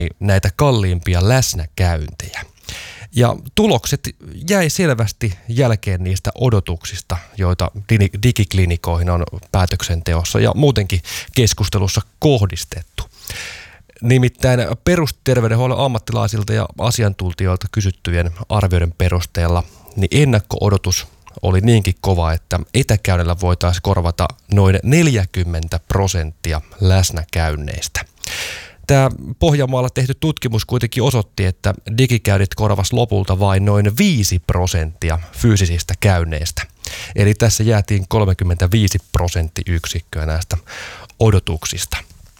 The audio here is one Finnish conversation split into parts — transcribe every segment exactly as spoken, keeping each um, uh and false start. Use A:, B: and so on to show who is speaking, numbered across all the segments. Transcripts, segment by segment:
A: näitä kalliimpia läsnäkäyntejä. Ja tulokset jäi selvästi jälkeen niistä odotuksista, joita digiklinikoihin on päätöksenteossa ja muutenkin keskustelussa kohdistettu. Nimittäin perusterveydenhuollon ammattilaisilta ja asiantuntijoilta kysyttyjen arvioiden perusteella niin ennakko-odotus oli niinkin kova, että etäkäynnillä voitaisiin korvata noin neljäkymmentä prosenttia läsnäkäynneistä. Tämä Pohjanmaalla tehty tutkimus kuitenkin osoitti, että digikäynnit korvasi lopulta vain noin viisi prosenttia fyysisistä käynneistä. Eli tässä jäätiin kolmekymmentäviisi prosenttiyksikköä näistä odotuksista.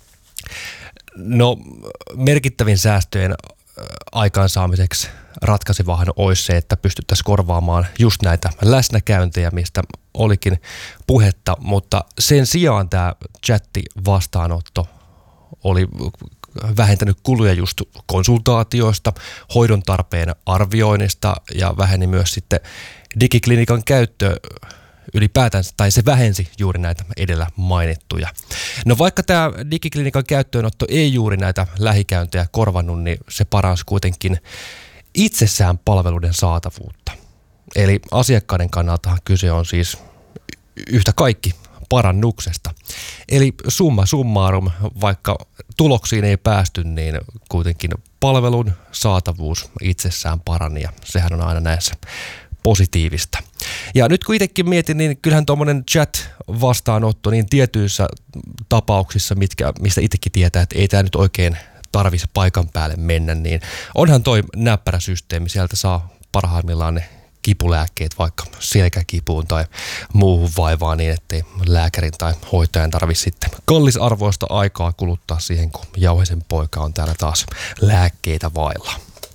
A: No, merkittävin säästöjen aikaansaamiseksi ratkaisivahan olisi se, että pystyttäisiin korvaamaan just näitä läsnäkäyntejä, mistä olikin puhetta, mutta sen sijaan tämä chatti-vastaanotto oli vähentänyt kuluja just konsultaatioista, hoidon tarpeen arvioinnista ja väheni myös sitten digiklinikan käyttö ylipäätään, tai se vähensi juuri näitä edellä mainittuja. No vaikka tämä digiklinikan käyttöönotto ei juuri näitä lähikäyntejä korvannut, niin se paransi kuitenkin itsessään palveluiden saatavuutta. Eli asiakkaiden kannaltahan kyse on siis yhtä kaikki parannuksesta. Eli summa summarum, vaikka tuloksiin ei päästy, niin kuitenkin palvelun saatavuus itsessään parani, ja sehän on aina näissä positiivista. Ja nyt kun itsekin mietin, niin kyllähän tuommoinen chat-vastaanotto niin tietyissä tapauksissa, mitkä, mistä itsekin tietää, että ei tämä nyt oikein tarvitse paikan päälle mennä, niin onhan toi näppärä systeemi, sieltä saa parhaimmillaan ne kipulääkkeet vaikka selkäkipuun tai muuhun vaivaan niin, ettei lääkärin tai hoitajan tarvitse sitten kallisarvoista aikaa kuluttaa siihen, kun Jauhisen poika on täällä taas lääkkeitä vailla.